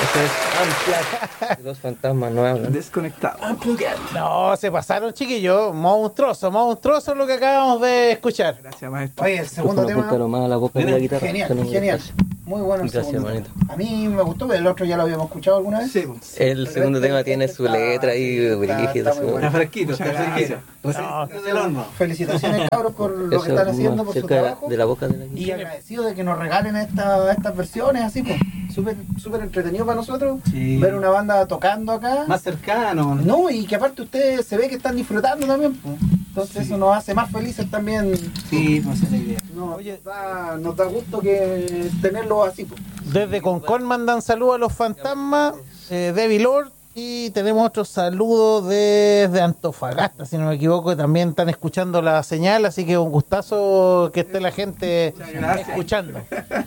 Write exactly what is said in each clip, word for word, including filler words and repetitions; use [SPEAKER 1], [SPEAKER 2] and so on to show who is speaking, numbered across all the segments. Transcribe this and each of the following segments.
[SPEAKER 1] Eso es Unplugged. Los fantasmas no hablan.
[SPEAKER 2] Desconectado.
[SPEAKER 3] No, se pasaron, chiquillos. Monstruoso, monstruoso lo que acabamos de escuchar.
[SPEAKER 2] Gracias, maestro.
[SPEAKER 4] Oye, el segundo tema.
[SPEAKER 1] Más a la boca de la guitarra.
[SPEAKER 4] Genial,
[SPEAKER 1] Suena muy
[SPEAKER 4] genial.
[SPEAKER 1] fácil.
[SPEAKER 4] Muy bueno el
[SPEAKER 1] Gracias,
[SPEAKER 4] segundo
[SPEAKER 1] manito.
[SPEAKER 4] tema. A mí me gustó, pero el otro ya lo habíamos escuchado alguna vez.
[SPEAKER 2] Sí, pues.
[SPEAKER 1] El
[SPEAKER 4] Pero
[SPEAKER 1] segundo
[SPEAKER 4] este-
[SPEAKER 1] tema tiene
[SPEAKER 4] este
[SPEAKER 1] su
[SPEAKER 4] está-
[SPEAKER 1] letra ahí,
[SPEAKER 4] sí, está-
[SPEAKER 1] brígida,
[SPEAKER 4] está
[SPEAKER 1] su-
[SPEAKER 4] muy bueno.
[SPEAKER 2] Está fresquito, está
[SPEAKER 4] Muchas
[SPEAKER 2] fresquito.
[SPEAKER 4] gracias.
[SPEAKER 2] Pues, del horno.
[SPEAKER 4] Felicitaciones, cabros, por lo
[SPEAKER 1] Eso
[SPEAKER 4] que están
[SPEAKER 1] más
[SPEAKER 4] haciendo, por su
[SPEAKER 1] cerca de la-
[SPEAKER 4] trabajo.
[SPEAKER 1] de la boca de la
[SPEAKER 4] Y
[SPEAKER 1] guitarra.
[SPEAKER 4] agradecido de que nos regalen esta, estas versiones así, pues. Súper súper entretenido para nosotros.
[SPEAKER 2] Sí.
[SPEAKER 4] Ver una banda tocando acá.
[SPEAKER 2] Más cercano.
[SPEAKER 4] No, y que aparte ustedes se ve que están disfrutando también, pues. Entonces
[SPEAKER 2] Sí.
[SPEAKER 4] eso nos hace más felices también.
[SPEAKER 2] Sí, pues esa es la idea.
[SPEAKER 4] No, Oye, da, nos da gusto que tenerlo así, pues.
[SPEAKER 3] Desde Concón mandan saludos a los fantasmas, eh, Debbie Lord, y tenemos otro saludo desde Antofagasta, si no me equivoco, también están escuchando la señal, así que un gustazo que esté la gente
[SPEAKER 2] gracias.
[SPEAKER 3] escuchando.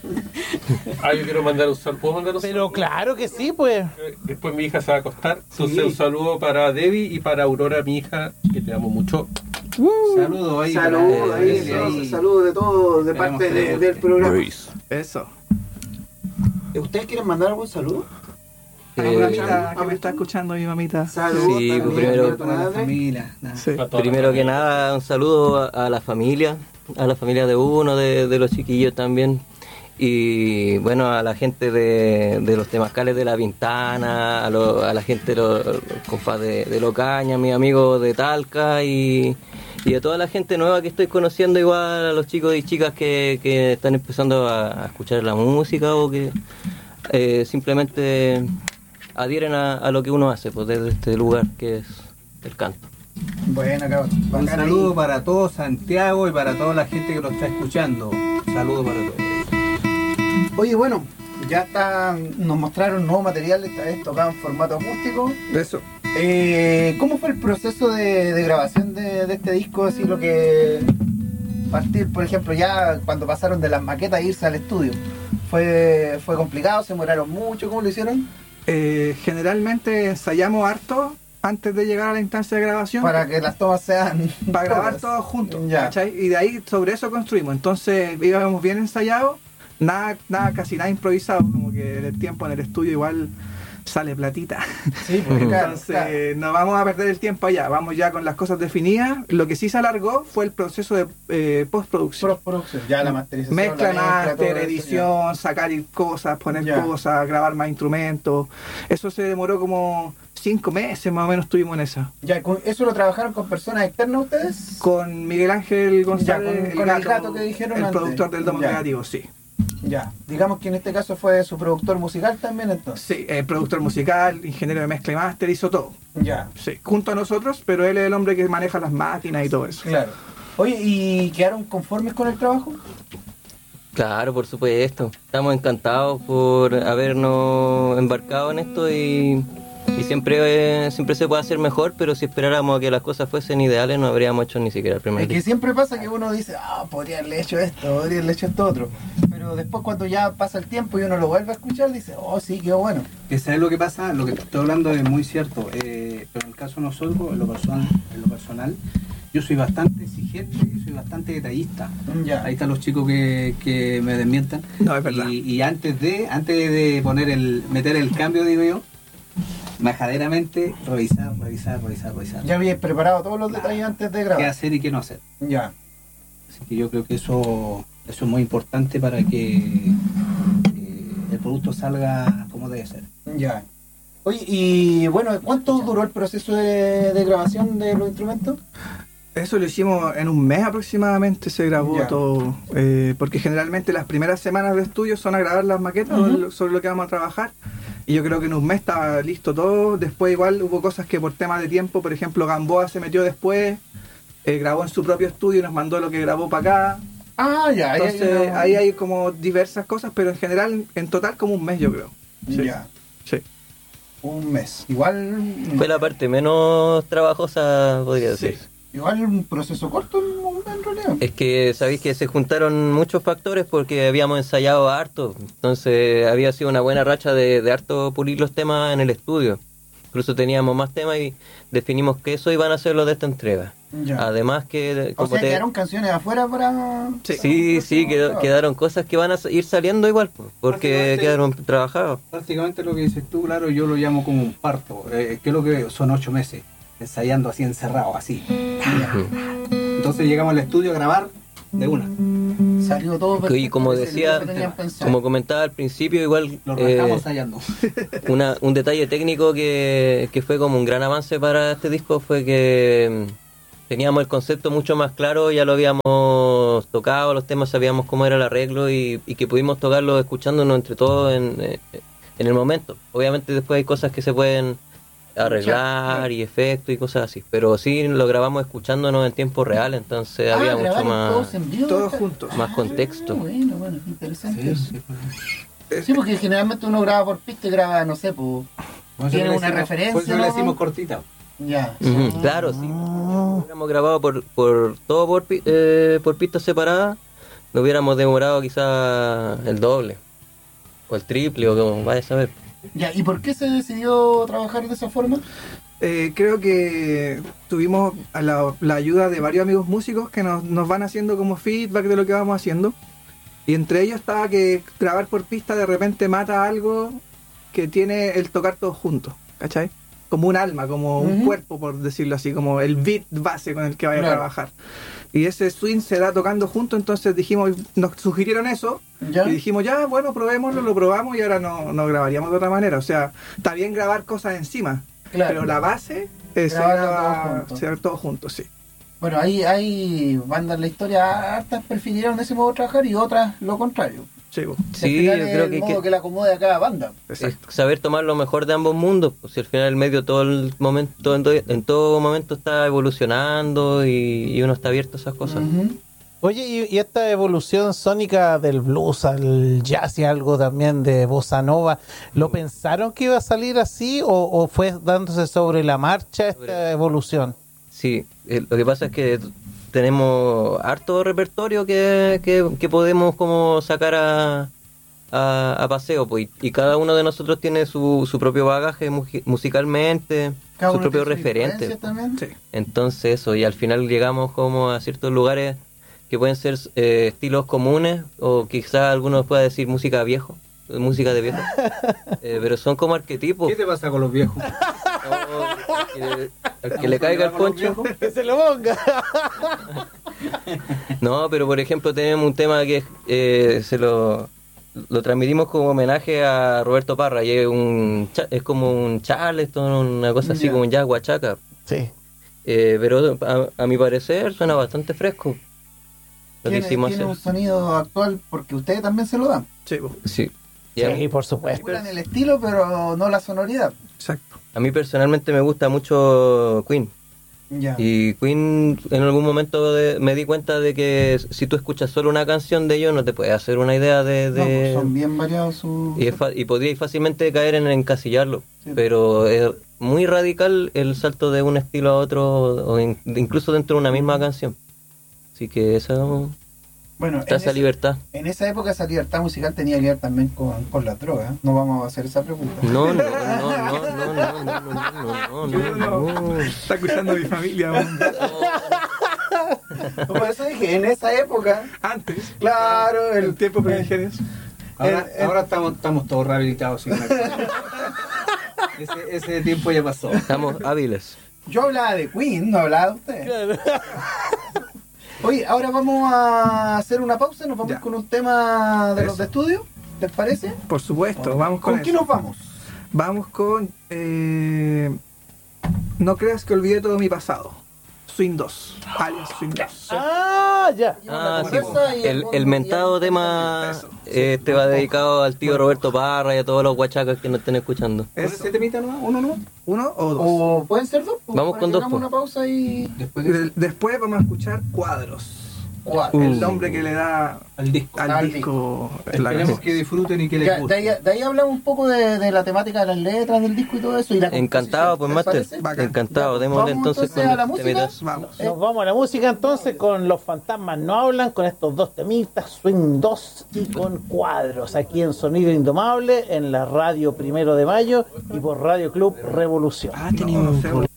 [SPEAKER 5] Ah, yo quiero mandar un saludo. ¿Puedo mandar un
[SPEAKER 3] Pero
[SPEAKER 5] saludo?
[SPEAKER 3] claro que sí, pues.
[SPEAKER 5] Eh, Después mi hija se va a acostar. Entonces
[SPEAKER 2] Sí.
[SPEAKER 5] un saludo para Debbie y para Aurora, mi hija, que te amo mucho.
[SPEAKER 2] Saludos ahí.
[SPEAKER 4] Saludos
[SPEAKER 2] para-
[SPEAKER 4] ahí,
[SPEAKER 2] eh,
[SPEAKER 4] saludos saludos de todos, de
[SPEAKER 2] Esperemos
[SPEAKER 4] parte
[SPEAKER 2] que
[SPEAKER 4] de-
[SPEAKER 2] les
[SPEAKER 4] del programa.
[SPEAKER 2] Eso.
[SPEAKER 4] ¿Ustedes quieren mandar algún saludo?
[SPEAKER 2] A mi
[SPEAKER 1] Eh,
[SPEAKER 2] mamita que me está escuchando, mi mamita.
[SPEAKER 4] Saludos
[SPEAKER 1] Sí,
[SPEAKER 4] también
[SPEAKER 1] primero-
[SPEAKER 4] a tu
[SPEAKER 2] Toda la
[SPEAKER 4] madre.
[SPEAKER 2] familia. nada.
[SPEAKER 5] A
[SPEAKER 2] Sí.
[SPEAKER 5] toda la
[SPEAKER 1] Primero que
[SPEAKER 5] familia.
[SPEAKER 1] nada, un saludo a, a la familia, a la familia de uno, de, de los chiquillos también. Y bueno, a la gente de, de los temazcales de La Pintana, a, lo- a la gente de los, los compas de, de Locaña, mis amigos de Talca y, y a toda la gente nueva que estoy conociendo, igual a los chicos y chicas que, que están empezando a, a escuchar la música o que eh, simplemente adhieren a, a lo que uno hace, pues desde este lugar que es el canto.
[SPEAKER 4] Bueno, cabrón.
[SPEAKER 6] Un
[SPEAKER 4] bacán
[SPEAKER 6] saludo
[SPEAKER 4] ahí.
[SPEAKER 6] para todo Santiago y para toda la gente que lo está escuchando. Un saludo para todos.
[SPEAKER 4] Oye, bueno, ya está, nos mostraron nuevo material, esta vez tocado en formato acústico.
[SPEAKER 2] Eso.
[SPEAKER 4] Eh, ¿Cómo fue el proceso de, de grabación de, de este disco? Así lo que partir, por ejemplo, ya cuando pasaron de las maquetas a irse al estudio. ¿Fue, fue complicado? ¿Se demoraron mucho? ¿Cómo lo hicieron?
[SPEAKER 2] Eh, generalmente ensayamos harto antes de llegar a la instancia de grabación.
[SPEAKER 4] Para que las tomas sean...
[SPEAKER 2] para grabar
[SPEAKER 4] todas.
[SPEAKER 2] todos juntos,
[SPEAKER 4] Ya.
[SPEAKER 2] ¿cachai? Y de ahí sobre eso construimos. Entonces íbamos bien ensayados, nada, nada, casi nada improvisado, como que en el tiempo en el estudio igual sale platita.
[SPEAKER 4] Sí, porque claro,
[SPEAKER 2] Entonces
[SPEAKER 4] claro.
[SPEAKER 2] no vamos a perder el tiempo allá, vamos ya con las cosas definidas. Lo que sí se alargó fue el proceso de eh, postproducción.
[SPEAKER 4] Postproducción, ya la masterización.
[SPEAKER 2] Mezcla,
[SPEAKER 4] la mezcla, todo
[SPEAKER 2] máster,
[SPEAKER 4] eso,
[SPEAKER 2] edición, sacar cosas, poner
[SPEAKER 4] Ya.
[SPEAKER 2] cosas, grabar más instrumentos. Eso se demoró como cinco meses más o menos, estuvimos en eso.
[SPEAKER 4] Ya, ¿con- ¿eso lo trabajaron con personas externas ustedes?
[SPEAKER 2] Con Miguel Ángel González,
[SPEAKER 4] Ya, con- con el gato que dijeron
[SPEAKER 2] el
[SPEAKER 4] antes.
[SPEAKER 2] productor del Domo
[SPEAKER 4] Ya.
[SPEAKER 2] Creativo, sí.
[SPEAKER 4] Ya, digamos que en este caso fue su productor musical también entonces.
[SPEAKER 2] Sí, el productor musical, ingeniero de mezcla y máster, hizo todo.
[SPEAKER 4] Ya,
[SPEAKER 2] Sí, junto a nosotros, pero él es el hombre que maneja las máquinas y todo eso.
[SPEAKER 4] claro. Oye, ¿y quedaron conformes con el trabajo?
[SPEAKER 1] Claro, por supuesto. Estamos encantados por habernos embarcado en esto y, y siempre, eh, siempre se puede hacer mejor, pero si esperáramos a que las cosas fuesen ideales no habríamos hecho ni siquiera el primer
[SPEAKER 4] Es que
[SPEAKER 1] disco.
[SPEAKER 4] siempre pasa que uno dice, ah, podría haberle hecho esto, podría haberle hecho esto otro. Pero después cuando ya pasa el tiempo y uno lo vuelve a escuchar, dice, oh, sí, quedó bueno.
[SPEAKER 6] Que ¿sabes lo que pasa? Lo que te estoy hablando es muy cierto. eh, pero en el caso de nosotros, en lo personal, en lo personal yo soy bastante exigente y soy bastante detallista.
[SPEAKER 4] Ya.
[SPEAKER 6] Ahí están los chicos que, que me desmientan.
[SPEAKER 2] No, es verdad.
[SPEAKER 6] Y, y antes de antes de poner el meter el cambio, digo yo, majaderamente revisar, revisar, revisar, revisar.
[SPEAKER 4] Ya habíais preparado todos los
[SPEAKER 6] Claro.
[SPEAKER 4] detalles antes de
[SPEAKER 6] Qué
[SPEAKER 4] grabar.
[SPEAKER 6] hacer y qué no hacer.
[SPEAKER 4] Ya.
[SPEAKER 6] Así que yo creo que eso, eso es muy importante para que eh, el producto salga como debe ser.
[SPEAKER 4] Ya. Oye, y bueno, ¿cuánto duró el proceso de, de grabación de los instrumentos?
[SPEAKER 2] Eso lo hicimos en un mes aproximadamente, se grabó
[SPEAKER 4] Ya.
[SPEAKER 2] todo, eh, porque generalmente las primeras semanas de estudio son a grabar las maquetas
[SPEAKER 4] Ujú.
[SPEAKER 2] sobre lo que vamos a trabajar, y yo creo que en un mes estaba listo todo. Después igual hubo cosas que por temas de tiempo, por ejemplo Gamboa se metió después, eh, grabó en su propio estudio y nos mandó lo que grabó para acá.
[SPEAKER 4] Ah, ya. ahí hay
[SPEAKER 2] Entonces
[SPEAKER 4] una-
[SPEAKER 2] ahí hay como diversas cosas, pero en general, en total como un mes yo creo. Sí.
[SPEAKER 4] Ya.
[SPEAKER 2] Sí.
[SPEAKER 4] Un mes. Igual...
[SPEAKER 1] Fue la parte menos trabajosa, podría
[SPEAKER 2] Sí.
[SPEAKER 1] decir.
[SPEAKER 4] Igual un proceso corto en, en realidad.
[SPEAKER 1] Es que sabéis que se juntaron muchos factores porque habíamos ensayado harto, entonces había sido una buena racha de, de harto pulir los temas en el estudio. Incluso teníamos más temas y definimos que eso iban a ser los de esta entrega.
[SPEAKER 4] Ya.
[SPEAKER 1] Además que...
[SPEAKER 4] O
[SPEAKER 1] Como
[SPEAKER 4] sea,
[SPEAKER 1] te...
[SPEAKER 4] quedaron canciones afuera para...
[SPEAKER 2] Sí.
[SPEAKER 1] Sí, sí, quedó- quedaron cosas que van a ir saliendo igual, pues, porque
[SPEAKER 6] Básicamente-
[SPEAKER 1] quedaron trabajadas.
[SPEAKER 6] Prácticamente lo que dices tú, claro, yo lo llamo como un parto. Eh, que es lo que son ocho meses, ensayando así encerrado, así. Entonces llegamos al estudio a grabar de una.
[SPEAKER 4] Salió todo
[SPEAKER 1] Y
[SPEAKER 4] perfecto,
[SPEAKER 1] como
[SPEAKER 4] parece,
[SPEAKER 1] decía,
[SPEAKER 4] lo que tenían pensado.
[SPEAKER 1] como comentaba al principio, igual
[SPEAKER 6] Lo
[SPEAKER 1] eh,
[SPEAKER 6] rajamos ensayando.
[SPEAKER 1] una, un detalle técnico que, que fue como un gran avance para este disco fue que mm, teníamos el concepto mucho más claro, ya lo habíamos tocado, los temas sabíamos cómo era el arreglo y, y que pudimos tocarlo escuchándonos entre todos en, eh, en el momento. Obviamente después hay cosas que se pueden arreglar y efectos y cosas así, pero sí lo grabamos escuchándonos en tiempo real, entonces
[SPEAKER 4] Ah,
[SPEAKER 1] había mucho
[SPEAKER 4] grabaron
[SPEAKER 1] más,
[SPEAKER 4] todos en vivo.
[SPEAKER 2] Todos juntos.
[SPEAKER 1] más contexto.
[SPEAKER 4] Ah, bueno, bueno, interesante.
[SPEAKER 6] Sí, sí, pues.
[SPEAKER 4] Sí, porque generalmente uno graba por pista y graba, no sé, pues...
[SPEAKER 6] Por eso
[SPEAKER 4] Tiene
[SPEAKER 6] le
[SPEAKER 4] una
[SPEAKER 6] decimos-
[SPEAKER 4] referencia,
[SPEAKER 6] Por eso le
[SPEAKER 4] ¿no?
[SPEAKER 6] decimos cortita.
[SPEAKER 4] Ya.
[SPEAKER 1] Ujú, claro, sí. Si hubiéramos grabado por, por todo por, pi- eh, por pistas separadas, nos hubiéramos demorado quizá el doble o el triple o como vaya a saber.
[SPEAKER 4] Ya, ¿y por qué se decidió trabajar de esa forma?
[SPEAKER 2] Eh, creo que tuvimos a la, la ayuda de varios amigos músicos que nos, nos van haciendo como feedback de lo que vamos haciendo. Y entre ellos estaba que grabar por pista de repente mata algo que tiene el tocar todos juntos, ¿cachai? Como un alma, como un
[SPEAKER 4] Ujú.
[SPEAKER 2] cuerpo, por decirlo así, como el beat base con el que vaya
[SPEAKER 4] Claro.
[SPEAKER 2] a trabajar. Y ese swing se da tocando juntos, entonces dijimos, nos sugirieron eso,
[SPEAKER 4] ¿Ya?
[SPEAKER 2] y dijimos, ya, bueno, probémoslo, lo probamos y ahora no, no grabaríamos de otra manera. O sea, está bien grabar cosas encima,
[SPEAKER 4] Claro.
[SPEAKER 2] pero la base es
[SPEAKER 4] Grabarlo
[SPEAKER 2] ser,
[SPEAKER 4] todos juntos.
[SPEAKER 2] ser todos juntos, sí.
[SPEAKER 4] Bueno, hay, hay bandas en la historia, hartas prefirieron ese modo de trabajar y otras lo contrario.
[SPEAKER 2] Sí, po.
[SPEAKER 4] Al
[SPEAKER 1] Sí,
[SPEAKER 4] final
[SPEAKER 1] yo
[SPEAKER 4] es
[SPEAKER 1] creo
[SPEAKER 4] el
[SPEAKER 1] que,
[SPEAKER 4] modo
[SPEAKER 1] que
[SPEAKER 4] que le acomode a cada banda.
[SPEAKER 1] es
[SPEAKER 2] Exacto.
[SPEAKER 1] saber tomar lo mejor de ambos mundos, pues si al final el medio todo el momento, en, to- en todo momento está evolucionando y, y uno está abierto a esas cosas.
[SPEAKER 4] Ujú.
[SPEAKER 3] Oye, y, y esta evolución sónica del blues al jazz y algo también de bossa nova, ¿lo pensaron que iba a salir así o, o fue dándose sobre la marcha esta
[SPEAKER 1] Sobre-
[SPEAKER 3] evolución?
[SPEAKER 1] Sí, eh, lo que pasa es que tenemos harto repertorio que, que, que podemos como sacar a, a, a paseo, pues, y, y cada uno de nosotros tiene su, su propio bagaje muji- musicalmente,
[SPEAKER 4] Cada
[SPEAKER 1] su
[SPEAKER 4] uno
[SPEAKER 1] propio
[SPEAKER 4] tiene sus
[SPEAKER 1] referente.
[SPEAKER 4] influencias también.
[SPEAKER 2] Sí.
[SPEAKER 1] Entonces eso, y al final llegamos como a ciertos lugares que pueden ser eh, estilos comunes, o quizás algunos pueda decir música viejo, música de viejo, eh, pero son como arquetipos.
[SPEAKER 6] ¿Qué te pasa con los viejos?
[SPEAKER 1] O, que- al que le caiga el poncho.
[SPEAKER 3] Que se lo ponga.
[SPEAKER 1] No, pero por ejemplo tenemos un tema que eh, se lo, lo transmitimos como homenaje a Roberto Parra y es un cha- es como un charleston, una cosa así
[SPEAKER 4] Ya.
[SPEAKER 1] como un jazz guachaca.
[SPEAKER 3] Sí.
[SPEAKER 1] Eh, pero a, a mi parecer suena bastante fresco lo que
[SPEAKER 4] Tiene,
[SPEAKER 1] hicimos
[SPEAKER 4] tiene un
[SPEAKER 1] hacer.
[SPEAKER 4] sonido actual porque ustedes también se lo dan.
[SPEAKER 2] Sí, po.
[SPEAKER 1] Sí. Ya.
[SPEAKER 3] Sí, por supuesto.
[SPEAKER 4] Curan el estilo, pero no la sonoridad.
[SPEAKER 2] Exacto.
[SPEAKER 1] A mí personalmente me gusta mucho Queen.
[SPEAKER 4] Ya.
[SPEAKER 1] Y Queen, en algún momento de- me di cuenta de que si tú escuchas solo una canción de ellos no te puedes hacer una idea de...
[SPEAKER 4] No,
[SPEAKER 1] de-
[SPEAKER 4] pues son bien variados sus...
[SPEAKER 1] y, es fa- y podríais fácilmente caer en encasillarlo.
[SPEAKER 4] Sí.
[SPEAKER 1] Pero es muy radical el salto de un estilo a otro, o in- incluso dentro de una misma canción. Así que eso,
[SPEAKER 4] Bueno,
[SPEAKER 1] está
[SPEAKER 4] en
[SPEAKER 1] esa
[SPEAKER 4] ese-
[SPEAKER 1] libertad.
[SPEAKER 4] En esa época esa libertad musical tenía que ver también con, con las drogas. No vamos a hacer esa pregunta.
[SPEAKER 1] No, no, no, no, no, no, no, no, no, no, no.
[SPEAKER 2] Está escuchando mi familia. weón.
[SPEAKER 4] Por eso dije, en esa época,
[SPEAKER 2] Antes,
[SPEAKER 4] claro,
[SPEAKER 2] el
[SPEAKER 4] el
[SPEAKER 2] tiempo primigenios.
[SPEAKER 6] Ahora,
[SPEAKER 4] El- el-
[SPEAKER 6] ahora estamos, estamos todos rehabilitados. ¿sí? ese, ese tiempo ya pasó.
[SPEAKER 1] Estamos hábiles.
[SPEAKER 4] yo hablaba de Queen, no hablaba de ustedes. Oye, ahora vamos a hacer una pausa, nos vamos
[SPEAKER 2] Ya.
[SPEAKER 4] con un tema de
[SPEAKER 2] Eso.
[SPEAKER 4] los de estudio, ¿les parece?
[SPEAKER 2] Por supuesto, vamos con,
[SPEAKER 4] ¿Con qué
[SPEAKER 2] eso.
[SPEAKER 4] nos vamos?
[SPEAKER 2] Vamos con... eh, no creas que olvidé todo mi pasado. Swing dos. Alias Swing dos.
[SPEAKER 3] Ah, ya.
[SPEAKER 1] Ah, sí,
[SPEAKER 4] Conversa
[SPEAKER 1] po.
[SPEAKER 4] y
[SPEAKER 1] el, el mentado tema
[SPEAKER 2] Eso.
[SPEAKER 1] eh, este va dedicado al tío Roberto Parra y a todos los guachacas que nos estén escuchando.
[SPEAKER 6] ¿Con
[SPEAKER 2] Eso.
[SPEAKER 6] ese temita no? ¿Uno no?
[SPEAKER 2] ¿Uno o dos?
[SPEAKER 4] ¿O pueden ser dos? Pues,
[SPEAKER 1] Vamos
[SPEAKER 4] para
[SPEAKER 1] con
[SPEAKER 4] que
[SPEAKER 1] dos,
[SPEAKER 4] hagamos
[SPEAKER 1] pues.
[SPEAKER 4] una pausa y...
[SPEAKER 6] Después de
[SPEAKER 2] De- Después vamos a escuchar Cuadros.
[SPEAKER 4] Cuatro.
[SPEAKER 1] Uh.
[SPEAKER 2] El nombre que le da
[SPEAKER 6] al disco.
[SPEAKER 2] al
[SPEAKER 4] Al
[SPEAKER 2] disco. la
[SPEAKER 6] Esperemos
[SPEAKER 2] canción.
[SPEAKER 6] que disfruten y que les
[SPEAKER 4] Ya, de,
[SPEAKER 6] guste.
[SPEAKER 4] ahí, de ahí hablamos un poco de, de la temática de las letras del disco y todo eso. Y la
[SPEAKER 1] Encantado, pues
[SPEAKER 4] composición,
[SPEAKER 1] Master.
[SPEAKER 4] ¿les
[SPEAKER 2] Bacán.
[SPEAKER 1] Encantado.
[SPEAKER 4] Ya,
[SPEAKER 1] Démosle
[SPEAKER 4] vamos
[SPEAKER 1] entonces
[SPEAKER 4] entonces a la
[SPEAKER 1] con
[SPEAKER 4] música.
[SPEAKER 1] temitas.
[SPEAKER 2] Vamos.
[SPEAKER 3] Nos vamos a la música entonces con Los Fantasmas No Hablan, con estos dos temitas, Swing dos y con Cuadros, aquí en Sonido Indomable, en la radio Primero de Mayo y por Radio Club Revolución.
[SPEAKER 2] Ah, tenía un